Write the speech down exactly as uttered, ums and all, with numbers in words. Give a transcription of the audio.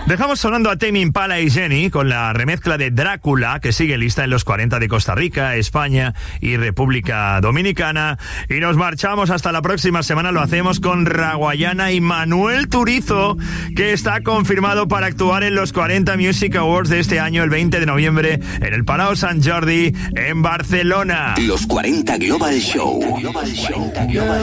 Dejamos sonando a Tame Impala y Jenny con la remezcla de Drácula, que sigue lista en los cuarenta de Costa Rica, España y República Dominicana. Y nos marchamos hasta la próxima semana. Lo hacemos con Raguayana y Manuel Turizo, que está confirmado para actuar en los cuarenta Music Awards de este año, el veinte de noviembre, en el Palau Sant Jordi, en Barcelona. Los cuarenta Global Show. Global Show.